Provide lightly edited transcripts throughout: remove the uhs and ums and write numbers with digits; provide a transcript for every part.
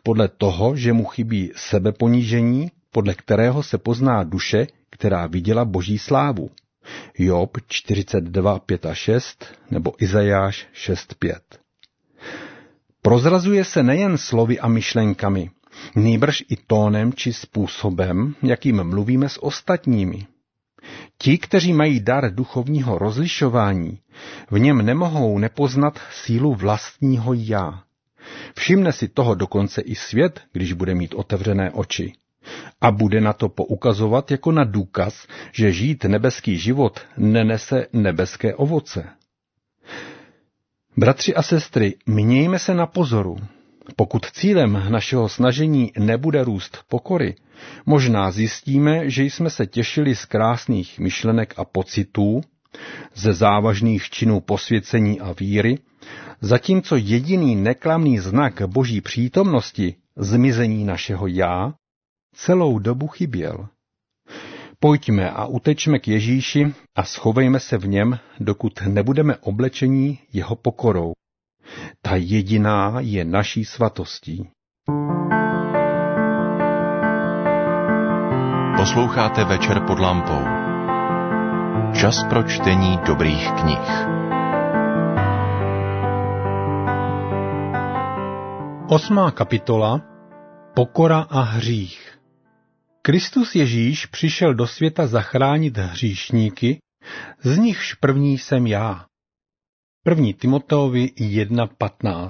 podle toho, že mu chybí sebeponížení, podle kterého se pozná duše, která viděla Boží slávu. Job 42:5-6 nebo Izajáš 6:5. Prozrazuje se nejen slovy a myšlenkami, nýbrž i tónem či způsobem, jakým mluvíme s ostatními. Ti, kteří mají dar duchovního rozlišování, v něm nemohou nepoznat sílu vlastního já. Všimne si toho dokonce i svět, když bude mít otevřené oči. A bude na to poukazovat jako na důkaz, že žít nebeský život nenese nebeské ovoce. Bratři a sestry, mějme se na pozoru. Pokud cílem našeho snažení nebude růst pokory, možná zjistíme, že jsme se těšili z krásných myšlenek a pocitů, ze závažných činů posvěcení a víry, zatímco jediný neklamný znak Boží přítomnosti, zmizení našeho já, celou dobu chyběl. Pojďme a utečme k Ježíši a schovejme se v něm, dokud nebudeme oblečení jeho pokorou. Ta jediná je naší svatostí. Posloucháte Večer pod lampou. Čas pro čtení dobrých knih. 8. kapitola. Pokora a hřích. Kristus Ježíš přišel do světa zachránit hříšníky, z nichž první jsem já. 1. Timoteovi 1:15.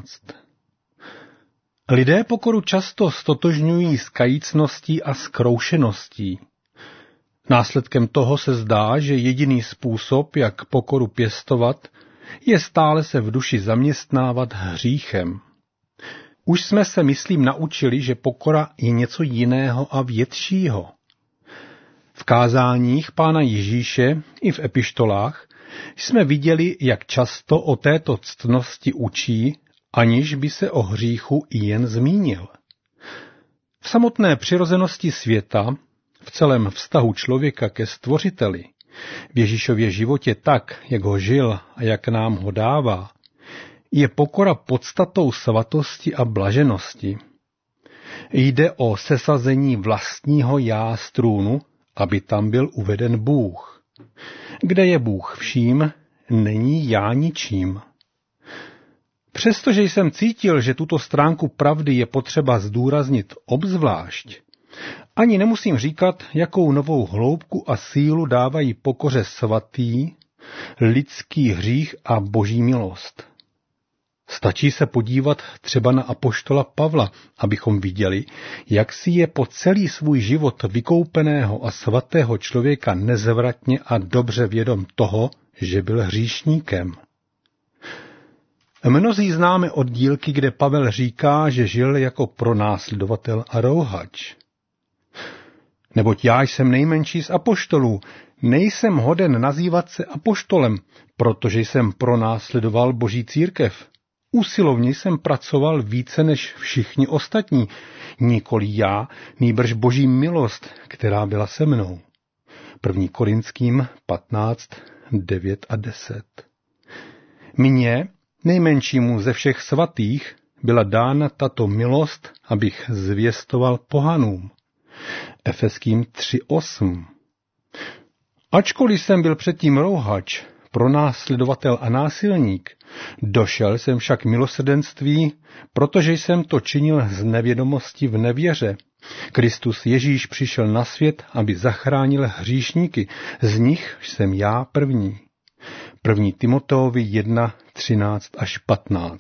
Lidé pokoru často stotožňují s kajícností a zkroušeností. Následkem toho se zdá, že jediný způsob, jak pokoru pěstovat, je stále se v duši zaměstnávat hříchem. Už jsme se, myslím, naučili, že pokora je něco jiného a většího. V kázáních Pána Ježíše i v epištolách jsme viděli, jak často o této ctnosti učí, aniž by se o hříchu i jen zmínil. V samotné přirozenosti světa, v celém vztahu člověka ke Stvořiteli, v Ježíšově životě tak, jak ho žil a jak nám ho dává, je pokora podstatou svatosti a blaženosti. Jde o sesazení vlastního já z trůnu, aby tam byl uveden Bůh. Kde je Bůh vším, není já ničím. Přestože jsem cítil, že tuto stránku pravdy je potřeba zdůraznit obzvlášť, ani nemusím říkat, jakou novou hloubku a sílu dávají pokoře svatý, lidský hřích a Boží milost. Stačí se podívat třeba na apoštola Pavla, abychom viděli, jak si je po celý svůj život vykoupeného a svatého člověka nezvratně a dobře vědom toho, že byl hříšníkem. Mnozí známe oddílky, kde Pavel říká, že žil jako pronásledovatel a rouhač. Neboť já jsem nejmenší z apoštolů, nejsem hoden nazývat se apoštolem, protože jsem pronásledoval Boží církev. Usilovně jsem pracoval více než všichni ostatní, nikoli já, nýbrž Boží milost, která byla se mnou. 1. Korinským 15, 9 a 10. Mně, nejmenšímu ze všech svatých, byla dána tato milost, abych zvěstoval pohanům. Efeským 3:8. Ačkoliv jsem byl předtím rouhač, pronásledovatel a násilník, došel jsem však milosrdenství, protože jsem to činil z nevědomosti v nevěře. Kristus Ježíš přišel na svět, aby zachránil hříšníky, z nich jsem já první. 1. Timoteovi 1:13-15.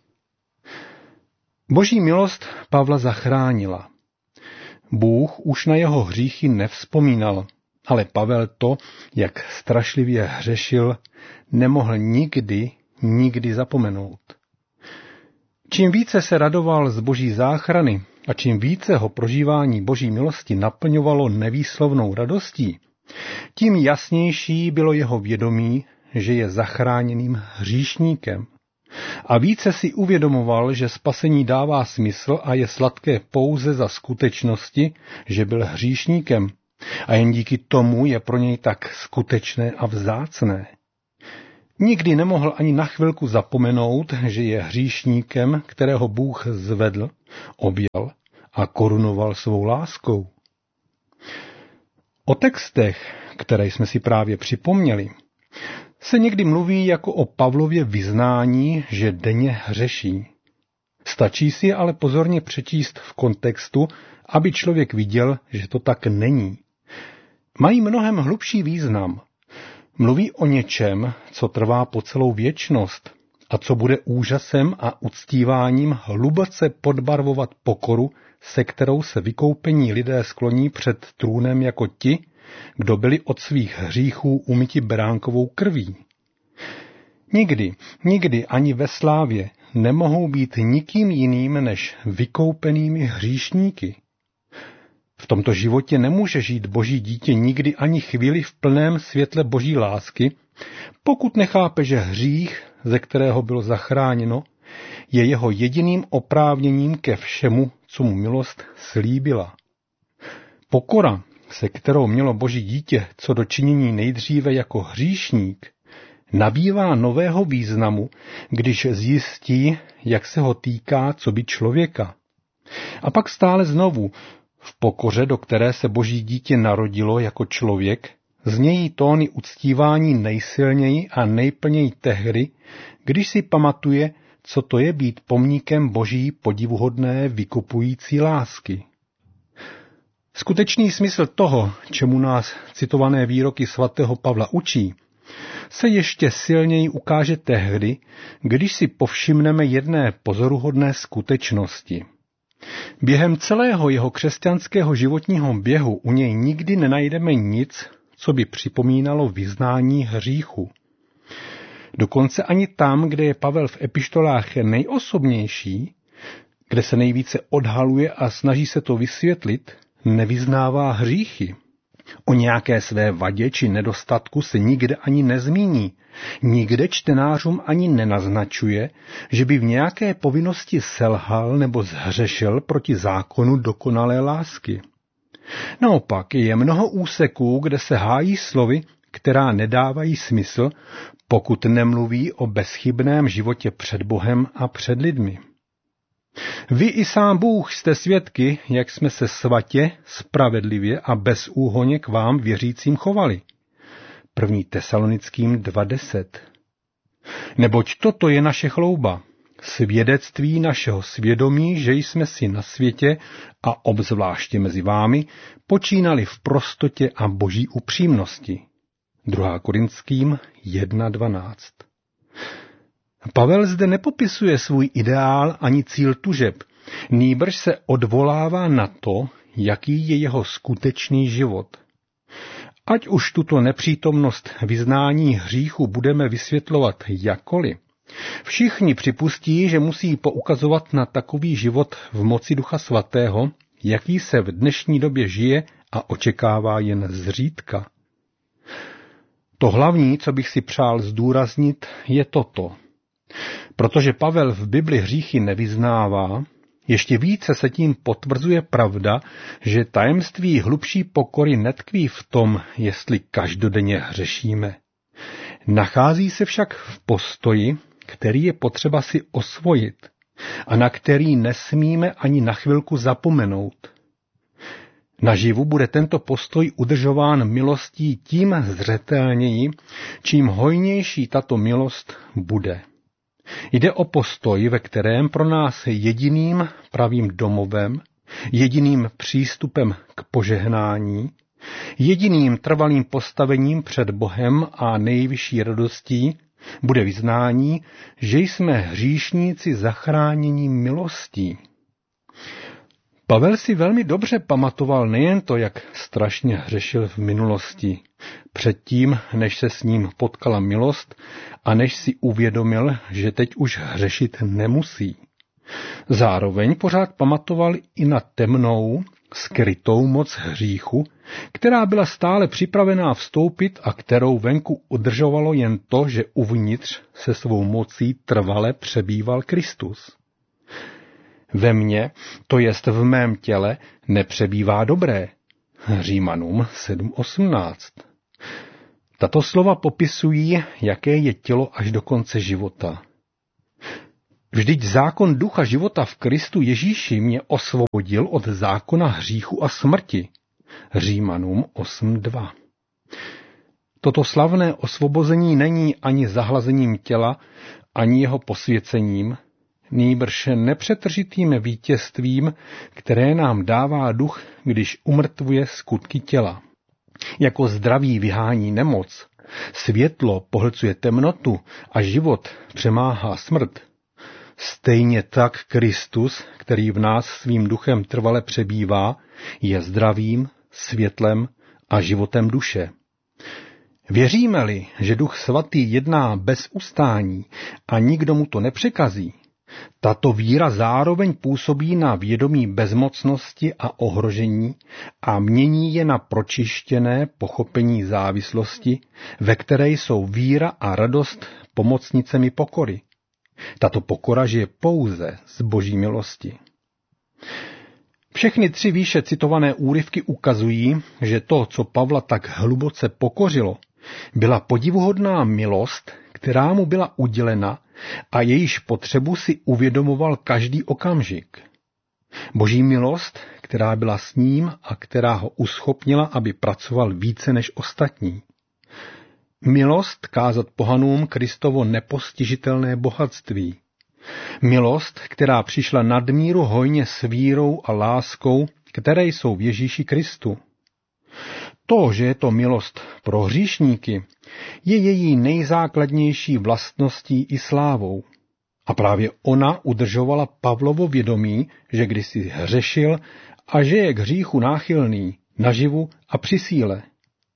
Boží milost Pavla zachránila. Bůh už na jeho hříchy nevzpomínal, ale Pavel to, jak strašlivě hřešil, nemohl nikdy zapomenout. Čím více se radoval z Boží záchrany a čím více ho prožívání Boží milosti naplňovalo nevýslovnou radostí, tím jasnější bylo jeho vědomí, že je zachráněným hříšníkem. A více si uvědomoval, že spasení dává smysl a je sladké pouze za skutečnosti, že byl hříšníkem. A jen díky tomu je pro něj tak skutečné a vzácné. Nikdy nemohl ani na chvilku zapomenout, že je hříšníkem, kterého Bůh zvedl, objal a korunoval svou láskou. O textech, které jsme si právě připomněli, se někdy mluví jako o Pavlově vyznání, že denně hřeší. Stačí si je ale pozorně přečíst v kontextu, aby člověk viděl, že to tak není. Mají mnohem hlubší význam. Mluví o něčem, co trvá po celou věčnost a co bude úžasem a uctíváním hluboce podbarvovat pokoru, se kterou se vykoupení lidé skloní před trůnem jako ti, kdo byli od svých hříchů umyti beránkovou krví. Nikdy ani ve slávě nemohou být nikým jiným než vykoupenými hříšníky. V tomto životě nemůže žít Boží dítě nikdy ani chvíli v plném světle Boží lásky, pokud nechápe, že hřích, ze kterého bylo zachráněno, je jeho jediným oprávněním ke všemu, co mu milost slíbila. Pokora, se kterou mělo Boží dítě co do činění nejdříve jako hříšník, nabývá nového významu, když zjistí, jak se ho týká coby člověka. A pak stále znovu, v pokoře, do které se Boží dítě narodilo jako člověk, znějí tóny uctívání nejsilněji a nejplněji tehdy, když si pamatuje, co to je být pomníkem Boží podivuhodné vykupující lásky. Skutečný smysl toho, čemu nás citované výroky svatého Pavla učí, se ještě silněji ukáže tehdy, když si povšimneme jedné pozoruhodné skutečnosti. Během celého jeho křesťanského životního běhu u něj nikdy nenajdeme nic, co by připomínalo vyznání hříchu. Dokonce ani tam, kde je Pavel v epištolách nejosobnější, kde se nejvíce odhaluje a snaží se to vysvětlit, nevyznává hříchy. O nějaké své vadě či nedostatku se nikde ani nezmíní. Nikde čtenářům ani nenaznačuje, že by v nějaké povinnosti selhal nebo zhřešil proti zákonu dokonalé lásky. Naopak je mnoho úseků, kde se hájí slovy, která nedávají smysl, pokud nemluví o bezchybném životě před Bohem a před lidmi. Vy i sám Bůh jste svědky, jak jsme se svatě, spravedlivě a bezúhonně k vám věřícím chovali. 1. Tesalonickým 2:10. Neboť toto je naše chlouba, svědectví našeho svědomí, že jsme si na světě a obzvláště mezi vámi počínali v prostotě a boží upřímnosti. 2. Korinským 1:12. Pavel zde nepopisuje svůj ideál ani cíl tužeb, nýbrž se odvolává na to, jaký je jeho skutečný život. Ať už tuto nepřítomnost vyznání hříchu budeme vysvětlovat jakkoliv, všichni připustí, že musí poukazovat na takový život v moci Ducha Svatého, jaký se v dnešní době žije a očekává jen zřídka. To hlavní, co bych si přál zdůraznit, je toto. Protože Pavel v Bibli hříchy nevyznává, ještě více se tím potvrzuje pravda, že tajemství hlubší pokory netkví v tom, jestli každodenně hřešíme. Nachází se však v postoji, který je potřeba si osvojit a na který nesmíme ani na chvilku zapomenout. Naživu bude tento postoj udržován milostí tím zřetelněji, čím hojnější tato milost bude. Jde o postoj, ve kterém pro nás jediným pravým domovem, jediným přístupem k požehnání, jediným trvalým postavením před Bohem a nejvyšší radostí bude vyznání, že jsme hříšníci zachránění milostí. Pavel si velmi dobře pamatoval nejen to, jak strašně hřešil v minulosti, předtím, než se s ním potkala milost a než si uvědomil, že teď už hřešit nemusí. Zároveň pořád pamatoval i na temnou, skrytou moc hříchu, která byla stále připravená vstoupit a kterou venku udržovalo jen to, že uvnitř se svou mocí trvale přebýval Kristus. Ve mně, to jest v mém těle, nepřebývá dobré. Římanům 7:18. Tato slova popisují, jaké je tělo až do konce života. Vždyť zákon ducha života v Kristu Ježíši mě osvobodil od zákona hříchu a smrti. Římanům 8.2. Toto slavné osvobození není ani zahlazením těla, ani jeho posvěcením, nýbrž nepřetržitým vítězstvím, které nám dává duch, když umrtvuje skutky těla. Jako zdraví vyhání nemoc, světlo pohlcuje temnotu a život přemáhá smrt, stejně tak Kristus, který v nás svým duchem trvale přebývá, je zdravím, světlem a životem duše. Věříme-li, že Duch Svatý jedná bez ustání a nikdo mu to nepřekazí, tato víra zároveň působí na vědomí bezmocnosti a ohrožení a mění je na pročištěné pochopení závislosti, ve které jsou víra a radost pomocnicemi pokory. Tato pokora žije pouze z Boží milosti. Všechny 3 výše citované úryvky ukazují, že to, co Pavla tak hluboce pokořilo, byla podivuhodná milost, která mu byla udělena a jejíž potřebu si uvědomoval každý okamžik. Boží milost, která byla s ním a která ho uschopnila, aby pracoval více než ostatní. Milost kázat pohanům Kristovo nepostižitelné bohatství. Milost, která přišla nadmíru hojně s vírou a láskou, které jsou v Ježíši Kristu. To, že je to milost pro hříšníky, je její nejzákladnější vlastností i slávou. A právě ona udržovala Pavlovo vědomí, že kdysi hřešil a že je k hříchu náchylný, naživu a při síle.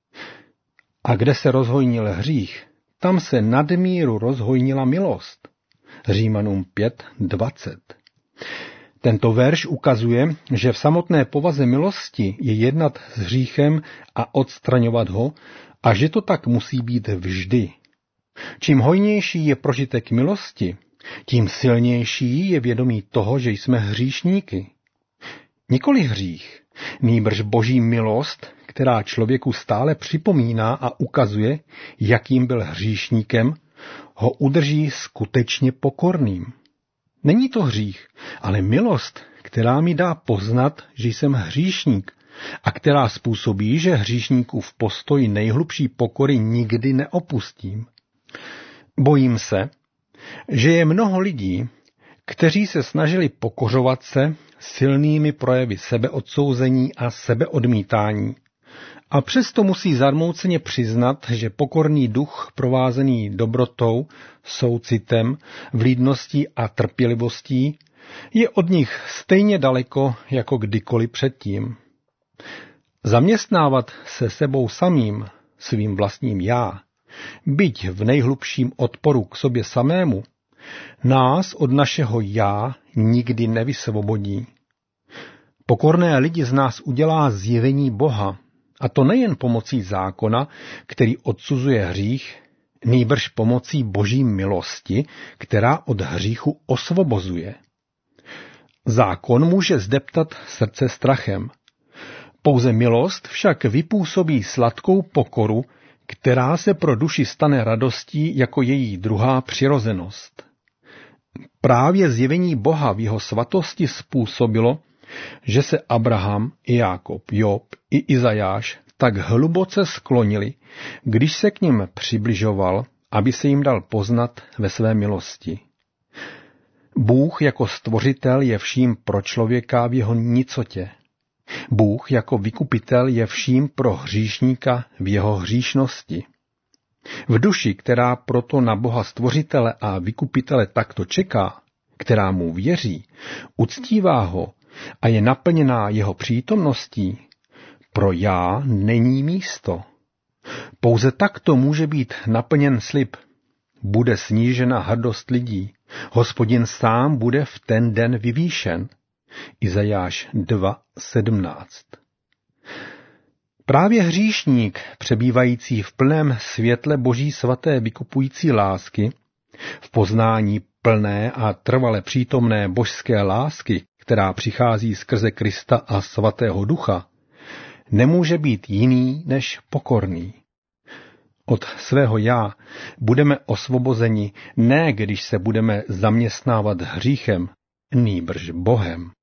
A kde se rozhojnil hřích, tam se nadmíru rozhojnila milost. Římanům 5.20. Tento verš ukazuje, že v samotné povaze milosti je jednat s hříchem a odstraňovat ho a že to tak musí být vždy. Čím hojnější je prožitek milosti, tím silnější je vědomí toho, že jsme hříšníky. Nikoli hřích, nýbrž Boží milost, která člověku stále připomíná a ukazuje, jakým byl hříšníkem, ho udrží skutečně pokorným. Není to hřích, ale milost, která mi dá poznat, že jsem hříšník a která způsobí, že hříšníkův postoj nejhlubší pokory nikdy neopustím. Bojím se, že je mnoho lidí, kteří se snažili pokořovat se silnými projevy sebeodsouzení a sebeodmítání. A přesto musí zarmouceně přiznat, že pokorný duch provázený dobrotou, soucitem, vlídností a trpělivostí je od nich stejně daleko jako kdykoliv předtím. Zaměstnávat se sebou samým, svým vlastním já, byť v nejhlubším odporu k sobě samému, nás od našeho já nikdy nevysvobodí. Pokorné lidi z nás udělá zjevení Boha, a to nejen pomocí zákona, který odsuzuje hřích, nýbrž pomocí Boží milosti, která od hříchu osvobozuje. Zákon může zdeptat srdce strachem. Pouze milost však vypůsobí sladkou pokoru, která se pro duši stane radostí jako její druhá přirozenost. Právě zjevení Boha v jeho svatosti způsobilo, že se Abraham, i Jákob, Job i Izajáš tak hluboce sklonili, když se k nim přibližoval, aby se jim dal poznat ve své milosti. Bůh jako stvořitel je vším pro člověka v jeho nicotě. Bůh jako vykupitel je vším pro hříšníka v jeho hříšnosti. V duši, která proto na Boha stvořitele a vykupitele takto čeká, která mu věří, uctívá ho a je naplněná jeho přítomností, pro já není místo. Pouze takto může být naplněn slib. Bude snížena hrdost lidí. Hospodin sám bude v ten den vyvýšen. Izajáš 2.17. Právě hříšník, přebývající v plném světle Boží svaté vykupující lásky, v poznání plné a trvale přítomné božské lásky, která přichází skrze Krista a svatého ducha, nemůže být jiný než pokorný. Od svého já budeme osvobozeni ne když se budeme zaměstnávat hříchem, nýbrž Bohem.